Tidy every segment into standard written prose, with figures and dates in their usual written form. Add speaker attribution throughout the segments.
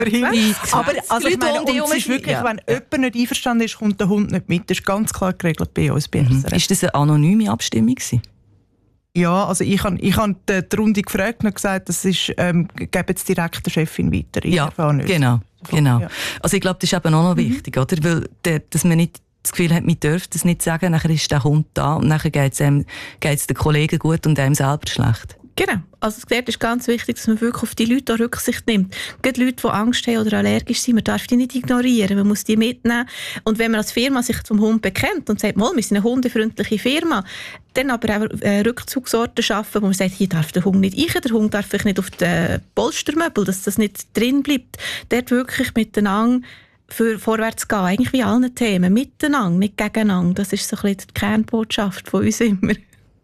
Speaker 1: Aber also ich meine, es ist wirklich, wenn jemand nicht einverstanden ist, kommt der Hund nicht mit. Das ist ganz klar geregelt bei uns.
Speaker 2: Ist das eine anonyme Abstimmung gewesen?
Speaker 1: Ja, also ich hab die Runde gefragt und gesagt, das ist, gebe jetzt direkt der Chefin weiter. Ich nicht.
Speaker 2: Genau. Ja. Also ich glaube, das ist eben auch noch wichtig, oder? Weil, dass man nicht das Gefühl hat, man darf das nicht sagen, nachher ist der Hund da und nachher geht es den Kollegen gut und einem selber schlecht.
Speaker 3: Genau. Also dort ist ganz wichtig, dass man wirklich auf die Leute auch Rücksicht nimmt. Gerade Leute, die Angst haben oder allergisch sind, man darf die nicht ignorieren, man muss die mitnehmen. Und wenn man als Firma sich zum Hund bekennt und sagt, wir sind eine hundefreundliche Firma, dann aber auch Rückzugsorte schaffen, wo man sagt, hier darf der Hund nicht rein, der Hund darf nicht auf den Polstermöbel, dass das nicht drin bleibt. Dort wirklich miteinander für vorwärts gehen, eigentlich wie allen Themen, miteinander, nicht gegeneinander. Das ist so ein bisschen die Kernbotschaft von uns immer.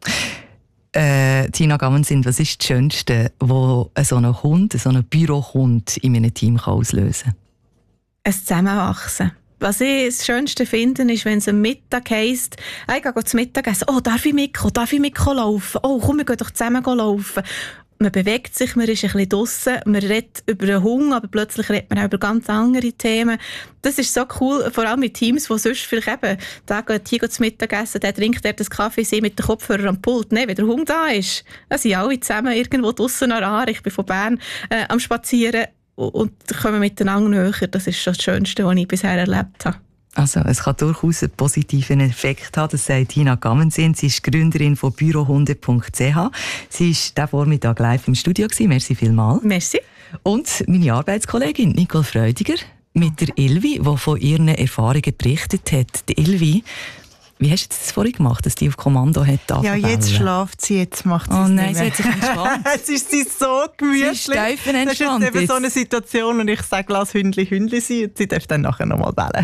Speaker 2: Tina Gammensin, was ist das Schönste, was so ein Bürohund in einem Team auslösen kann?
Speaker 3: Ein Zusammenwachsen. Was ich das Schönste finde, ist, wenn es am Mittag heisst, ich gehe zum Mittagessen, darf ich mitkommen laufen? Komm, wir gehen doch zusammen laufen. Man bewegt sich, man ist ein bisschen draussen, man redet über den Hunger, aber plötzlich redet man auch über ganz andere Themen. Das ist so cool, vor allem mit Teams, die sonst vielleicht eben, der geht hier zum Mittagessen, der trinkt dort einen Kaffee, sie mit dem Kopfhörer am Pult. Nein, wenn der Hunger da ist, dann sind alle zusammen irgendwo draussen an der Aare. Ich bin von Bern am Spazieren und kommen miteinander näher. Das ist schon das Schönste, was ich bisher erlebt habe.
Speaker 2: Also, es kann durchaus einen positiven Effekt haben, das sagt Tina Gammensin. Sie ist Gründerin von bürohunde.ch. Sie war diesen Vormittag live im Studio gewesen. Merci vielmals.
Speaker 3: Merci.
Speaker 2: Und meine Arbeitskollegin Nicole Freudiger mit der Ilvi, die von ihren Erfahrungen berichtet hat. Die Ilvi, wie hast du das vorhin gemacht, dass die auf Kommando hat?
Speaker 1: Ja, jetzt schlaft sie, jetzt macht sie es
Speaker 2: nein,
Speaker 1: nicht mehr.
Speaker 2: Sie hat sich entspannt.
Speaker 1: Jetzt ist sie so gemütlich.
Speaker 2: Sie ist steif entspannt.
Speaker 1: Das ist jetzt eben so eine Situation, und ich sage, lass Hündli sein, und sie darf dann nachher nochmal bellen.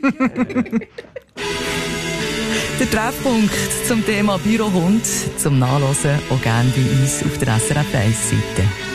Speaker 2: Der Treffpunkt zum Thema Bürohund zum Nachlesen auch gerne bei uns auf der SRF 1-Seite.